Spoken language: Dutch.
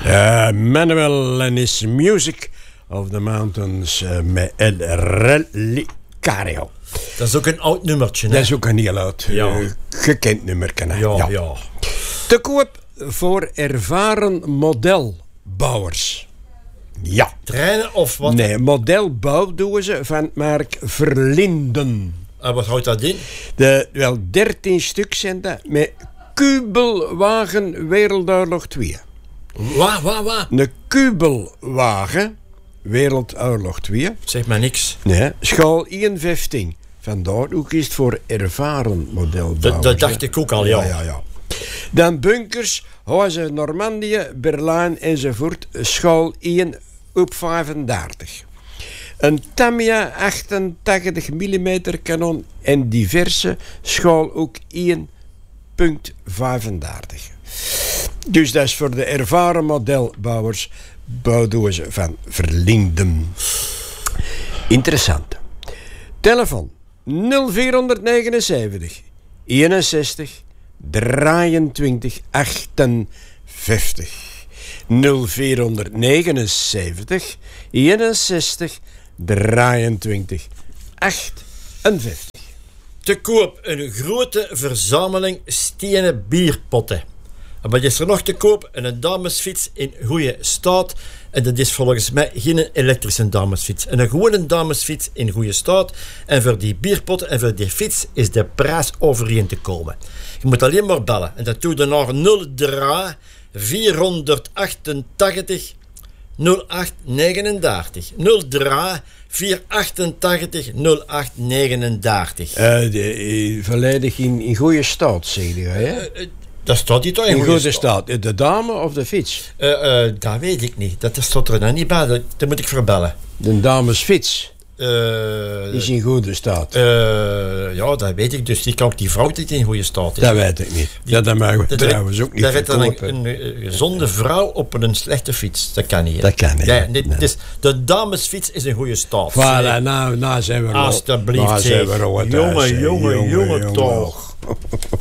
Manuel and his Music of the Mountains met El Relicario. Dat is ook een oud nummertje. Hè? Dat is ook een heel oud, gekend nummertje. Ja. Te koop voor ervaren modelbouwers. Ja. Treinen of wat? Nee, modelbouw doen ze van het merk Verlinden. En wat houdt dat in? 13 stuks zijn dat met Kubelwagen Wereldoorlog 2. Wat? Een Kubelwagen Wereldoorlog 2. Zeg maar niks. Nee, schaal 115. Vandaar ook is het voor ervaren modelbouwers. Dat dacht ik ook al, ja. Dan bunkers, huizen Normandië, Berlijn enzovoort, schaal 1 op 35. Een Tamiya 88 mm kanon en diverse schaal ook 1,35. Dus dat is voor de ervaren modelbouwers, bouwdozen van Verlinden. Interessant. Telefoon 0479 61 23 58. 0479 61 23 58. Te koop een grote verzameling stenen bierpotten. En wat is er nog te koop? Een damesfiets in goede staat. En dat is volgens mij geen elektrische damesfiets. En een gewone damesfiets in goede staat. En voor die bierpotten en voor die fiets is de prijs overeen te komen. Je moet alleen maar bellen. En dat doe je naar 03 488 0839. 03 488 0839. Volledig in goede staat, zeg je, hè? Dat staat hier toch in goede staat. De dame of de fiets? Dat weet ik niet. Dat staat er dan niet bij. Dat moet ik verbellen. De damesfiets is in goede staat. Ja, dat weet ik. Dus die kan ook die vrouw niet in goede staat is. Dat weet ik niet. Dat mag we trouwens ook niet verkopen. Daar rijdt een gezonde vrouw op een slechte fiets. Dat kan niet. Hè? Dat kan niet. Nee. Dus de damesfiets is in goede staat. Voilà, nou zijn we alsjeblieft. Nou zijn we jongen, toch.